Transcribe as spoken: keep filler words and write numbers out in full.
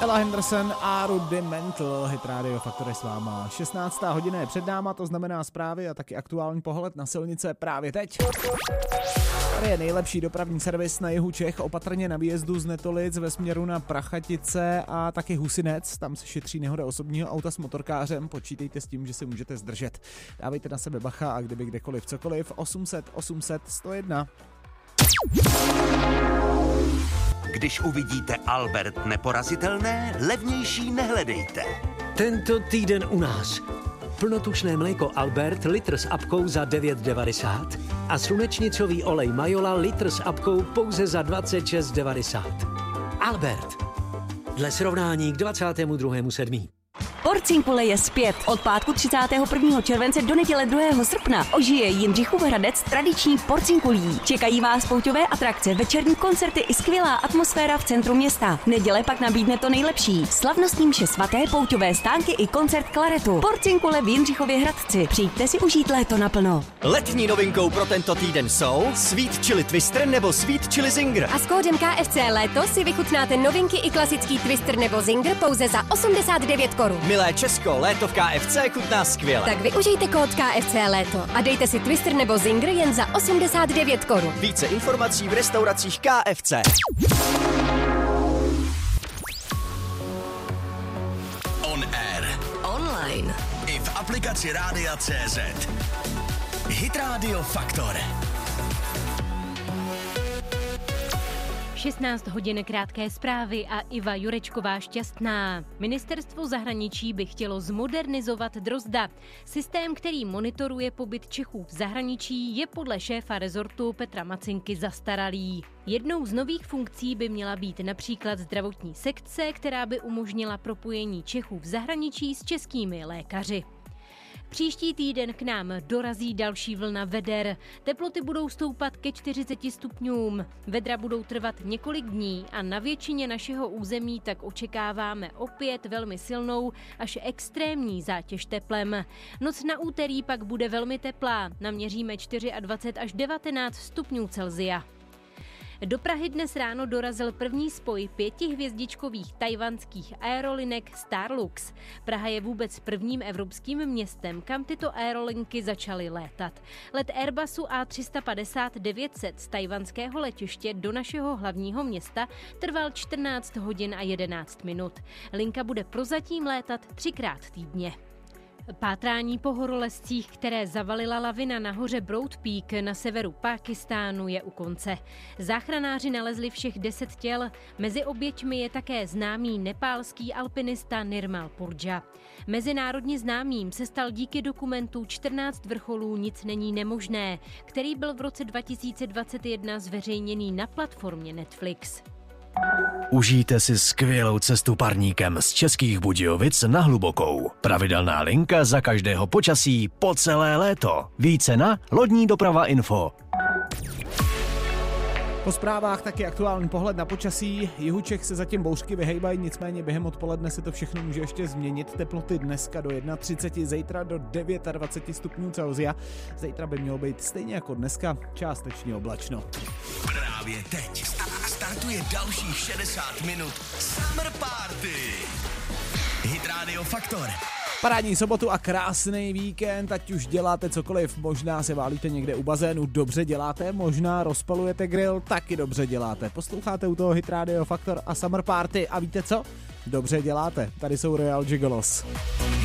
Ella Henderson a Rudimental, Hit Radio Faktor je s váma. šestnáctá hodina je před náma, to znamená zprávy a taky aktuální pohled na silnice právě teď. Tady je nejlepší dopravní servis na jihu Čech, opatrně na výjezdu z Netolic ve směru na Prachatice a taky Husinec. Tam se šetří nehoda osobního auta s motorkářem, počítejte s tím, že se můžete zdržet. Dávejte na sebe bacha a kdyby kdekoliv cokoliv, osm set osm set sto jedna. Když uvidíte Albert neporazitelné, levnější nehledejte. Tento týden u nás. Plnotučné mléko Albert litr s apkou za devět devadesát a slunečnicový olej Majola litr s apkou pouze za dvacet šest devadesát. Albert. Dle srovnání k dvacátému druhému sedmý Porcinkule je zpět. Od pátku třicátého prvního července do neděle druhého srpna ožije Jindřichův Hradec tradiční porcinkulí. Čekají vás pouťové atrakce, večerní koncerty i skvělá atmosféra v centru města. Neděle pak nabídne to nejlepší. Slavnostní mše svaté, pouťové stánky i koncert klaretu. Porcinkule v Jindřichově Hradci. Přijďte si užít léto naplno. Letní novinkou pro tento týden jsou Sweet Chili Twister nebo Sweet Chili Zinger. A s kódem K F C Léto si vychutnáte novinky i klasický Twister nebo Zinger pouze za osmdesát devět korun. Milé Česko, léto v K F C chutná skvěle. Tak využijte kód K F C Léto a dejte si Twister nebo Zinger jen za osmdesát devět korun. Více informací v restauracích K F C. On air. Online. I v aplikaci Rádia C Z. Hit Radio Faktor. šestnáct hodin krátké zprávy a Iva Jurečková šťastná. Ministerstvo zahraničí by chtělo zmodernizovat Drozda. Systém, který monitoruje pobyt Čechů v zahraničí, je podle šéfa rezortu Petra Macinky zastaralý. Jednou z nových funkcí by měla být například zdravotní sekce, která by umožnila propojení Čechů v zahraničí s českými lékaři. Příští týden k nám dorazí další vlna veder. Teploty budou stoupat ke čtyřiceti stupňům. Vedra budou trvat několik dní a na většině našeho území tak očekáváme opět velmi silnou až extrémní zátěž teplem. Noc na úterý pak bude velmi teplá. Naměříme dvacet čtyři až devatenáct stupňů Celsia. Do Prahy dnes ráno dorazil první spoj pětihvězdičkových tajvanských aerolinek Starlux. Praha je vůbec prvním evropským městem, kam tyto aerolinky začaly létat. Let Airbusu A tři sta padesát devět set z tajvanského letiště do našeho hlavního města trval čtrnáct hodin a jedenáct minut. Linka bude prozatím létat třikrát týdně. Pátrání po horolezcích, které zavalila lavina na hoře Broad Peak na severu Pákistánu, je u konce. Záchranáři nalezli všech deset těl, mezi oběťmi je také známý nepálský alpinista Nirmal Purdža. Mezinárodně známým se stal díky dokumentu čtrnáct vrcholů Nic není nemožné, který byl v roce dva tisíce dvacet jedna zveřejněný na platformě Netflix. Užijte si skvělou cestu parníkem z Českých Budějovic na Hlubokou. Pravidelná linka za každého počasí po celé léto. Více na lodní doprava info. Po zprávách taky aktuální pohled na počasí. Jihu Čech se zatím bouřky vyhejbají, nicméně během odpoledne se to všechno může ještě změnit. Teploty dneska do třicet jedna, zítra do dvacet devět stupňů Celsia. Zítra by mělo být stejně jako dneska částečně oblačno. Právě teď startuje dalších šedesát minut Summer Party. Hit Radio Faktor. Parádní sobotu a krásný víkend, ať už děláte cokoliv, možná se válíte někde u bazénu, dobře děláte, možná rozpalujete grill, taky dobře děláte. Posloucháte u toho Hit Radio Faktor a Summer Party a víte co? Dobře děláte, tady jsou Royal Gigolos.